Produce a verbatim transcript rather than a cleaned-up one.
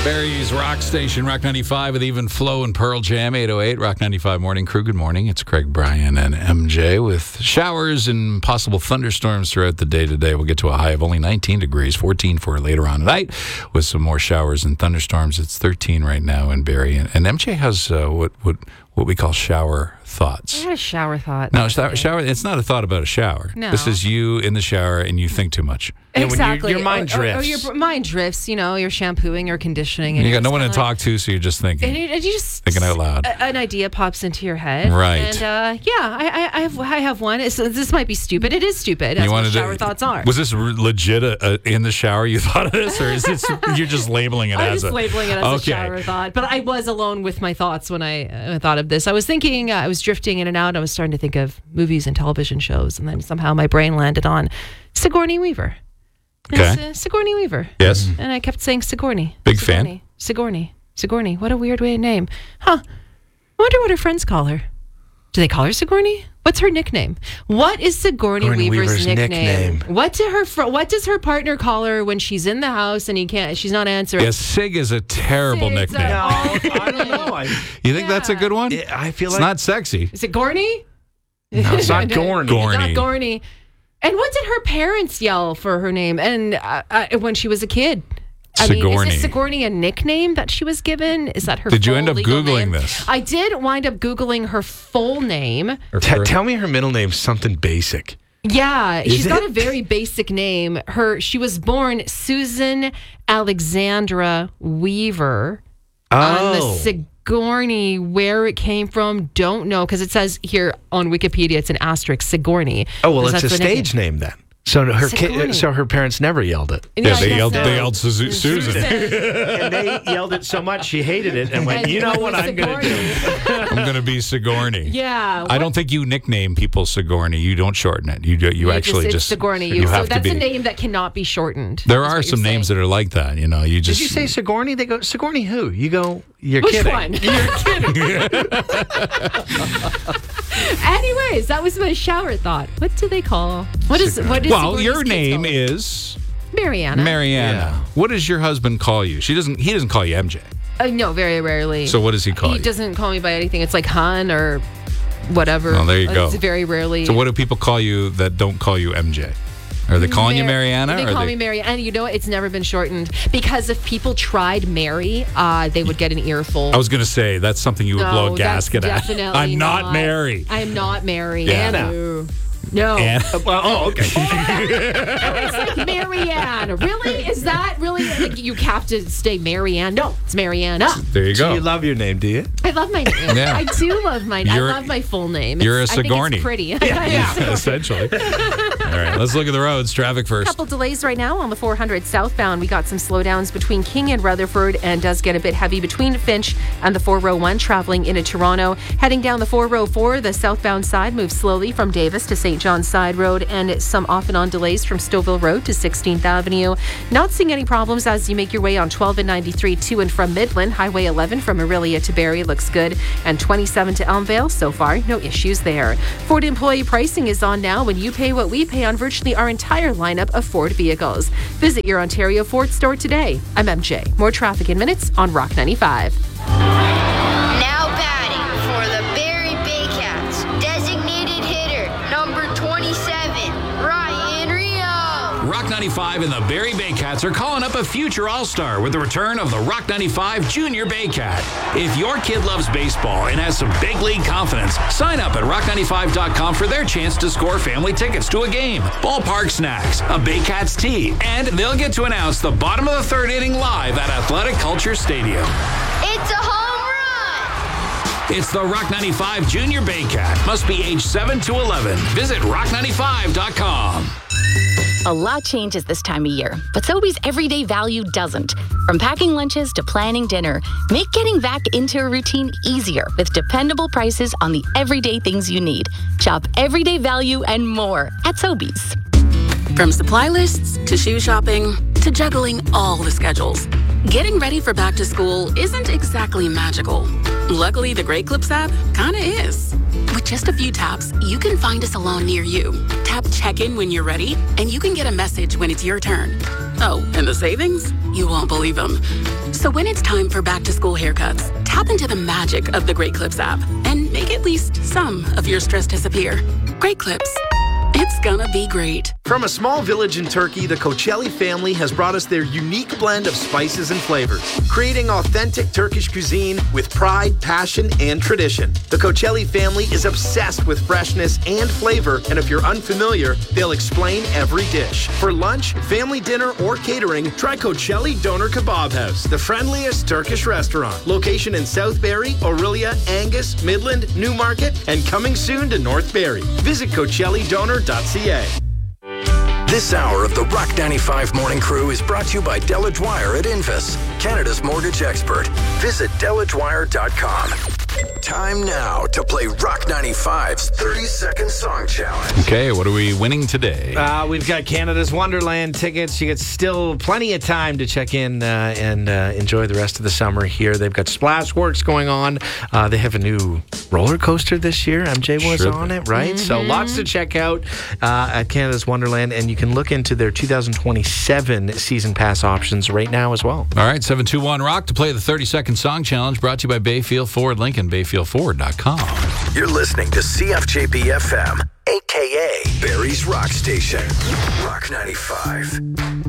Barry's Rock Station, Rock ninety-five with Even Flow and Pearl Jam, eight oh eight, Rock ninety-five Morning Crew. Good morning. It's Craig, Brian, and M J with showers and possible thunderstorms throughout the day today. We'll get to a high of only nineteen degrees, fourteen for later on tonight with some more showers and thunderstorms. It's thirteen right now in Barrie. And, and M J has uh, what, what, what we call shower thoughts. I had a shower thought. No, shower, shower. It's not a thought about a shower. No. This is you in the shower and you think too much. Yeah, when Exactly. your- your mind Or- or- Or, drifts. your mind drifts, you know, you're shampooing or conditioning. And And you got it's no one to kinda talk to, so you're just thinking. And you, and you just Thinking out loud. a- an idea pops into your head, Right. And uh, yeah, I, I, I have, I have one. It's, this might be stupid. It is stupid. As You most wanted shower to, thoughts are. Was this re- legit uh, uh, in the shower you thought of this, or is this you're just labeling it I'm as just a labeling it as okay. a shower thought, but I was alone with my thoughts when I uh, thought of this. I was thinking, uh, I was drifting in and out. I was starting to think of movies and television shows, and then somehow my brain landed on Sigourney Weaver. Okay. It's, uh, Sigourney Weaver. Yes. And I kept saying Sigourney. Big fan? Sigourney. Sigourney. Sigourney. What a weird way to name. Huh. I wonder what her friends call her. Do they call her Sigourney? What's her nickname? What is Sigourney Sigourney Weaver's, Weaver's nickname? nickname. What do her fr- What does her partner call her when she's in the house and he can't? She's not answering. Yes, Sig is a terrible Sig's a- nickname. Oh, I don't know. I, You think that's a good one? I feel It's like not sexy. Is it Gorney? no, it's not Gorney. Gorney. Not Gorney. And what did her parents yell for her name? And uh, uh, when she was a kid. I mean, Sigourney. is this Sigourney a nickname that she was given? Is that her Did you full end up legal Googling name? this? I did wind up Googling her full name. T- tell me her middle name's something basic. Yeah, Is she's got it? a very basic name. Her She was born Susan Alexandra Weaver on the Oh. Sigourney. Where it came from, don't know, because it says here on Wikipedia it's an asterisk, Sigourney. Oh, well, Because it's a that's the nickname. stage name then. So her Sigourney. kid, so her parents never yelled it. Yeah, I they guess yelled. so. They yelled Suzu- Susan. And they yelled it so much she hated it and went, And you know what I'm going to do? Sigourney. I'm going to be Sigourney. Yeah. I don't think you nickname people Sigourney. You don't shorten it. You do, you, You actually it's just Sigourney. You You, so have to that's be. a name that cannot be shortened. There is are what some you're names saying. that are like that. You know, you just. Did you say Sigourney? They go, Sigourney who? You go, you're Which kidding. one? You're kidding. Anyways, that was my shower thought. What do they call? What is what is Well, Sigourney's your kids name called? is Mariana. Mariana. Yeah. What does your husband call you? She doesn't. He doesn't call you M J. Uh, no, very rarely. So what does he call he you? doesn't call me by anything. It's like hun or whatever. Oh, there you go. It's very rarely. So what do people call you that don't call you M J? Are they calling you Mar- Mariana? They or call they... me Mariana. And you know what? It's never been shortened. Because if people tried Mary, uh, they would get an earful. I was going to say that's something you would no, blow a that's gasket at. definitely I'm not, Mary. I'm not Mary. Yeah. No. No. And Well, oh, okay. It's like Marianne. Really? Is that really? Like, you have to stay Marianne? No, it's Mariana. there you Do go. you love your name, do you? I love my name. Yeah. I do love my name. I You're- love my full name. you're a It's- I think Sigourney. it's pretty. Yeah, essentially. All right, let's look at the roads. Traffic first. Couple delays right now on the four hundred southbound. We got some slowdowns between King and Rutherford, and does get a bit heavy between Finch and the four oh one traveling into Toronto. Heading down the four oh four, the southbound side moves slowly from Davis to Saint John's Side Road, and some off and on delays from Stouffville Road to sixteenth Avenue. Not seeing any problems as you make your way on twelve and ninety-three to and from Midland. Highway eleven from Orillia to Barrie looks good, and twenty-seven to Elmvale. So far, no issues there. Ford employee pricing is on now when you pay what we pay on virtually our entire lineup of Ford vehicles. Visit your Ontario Ford store today. I'm M J. More traffic in minutes on Rock ninety-five. Now batting for the Barrie Baycats, designated hitter number twenty-seven, Ryan Rio. Rock ninety-five and the Barrie Baycats are calling up a future All-Star with the return of the Rock ninety-five Junior Baycat. If your kid loves baseball and has some big league confidence, sign up at rock ninety-five dot com for their chance to score family tickets to a game, ballpark snacks, a Baycats tee, and they'll get to announce the bottom of the third inning live at Athletic Culture Stadium. It's a home run. It's the Rock ninety-five Junior Baycat. Must be age seven to eleven. Visit rock ninety-five dot com. A lot changes this time of year, but Sobeys everyday value doesn't. From packing lunches to planning dinner, make getting back into a routine easier with dependable prices on the everyday things you need. Shop everyday value and more at Sobeys. From supply lists to shoe shopping to juggling all the schedules, getting ready for back to school isn't exactly magical. Luckily, the Great Clips app kinda is. With just a few taps, you can find a salon near you. Tap check-in when you're ready, and you can get a message when it's your turn. Oh, and the savings? You won't believe them. So when it's time for back-to-school haircuts, tap into the magic of the Great Clips app and make at least some of your stress disappear. Great Clips. It's gonna be great. From a small village in Turkey, the Koçelli family has brought us their unique blend of spices and flavors, creating authentic Turkish cuisine with pride, passion, and tradition. The Koçelli family is obsessed with freshness and flavor, and if you're unfamiliar, they'll explain every dish. For lunch, family dinner, or catering, try Koçelli Doner Kebab House, the friendliest Turkish restaurant. Location in Southbury, Orillia, Angus, Midland, Newmarket, and coming soon to North Barrie. Visit Koçelli Doner dot c a. This hour of the Rock ninety-five Morning Crew is brought to you by Delage Wire at Invis, Canada's mortgage expert. Visit delage wire dot com. Time now to play Rock ninety-five's thirty-second Song Challenge. Okay, what are we winning today? Uh, we've got Canada's Wonderland tickets. You get still plenty of time to check in uh, and uh, enjoy the rest of the summer here. They've got Splash Works going on. Uh, they have a new roller coaster this year. M J was Sure. on it, right? Mm-hmm. So lots to check out uh, at Canada's Wonderland, and you can look into their two thousand twenty-seven season pass options right now as well. All right, seven two one Rock to play the thirty-second Song Challenge, brought to you by Bayfield Ford Lincoln, bayfield ford dot com. You're listening to C F J B F M, a k a. Barrie's Rock Station. Rock ninety-five.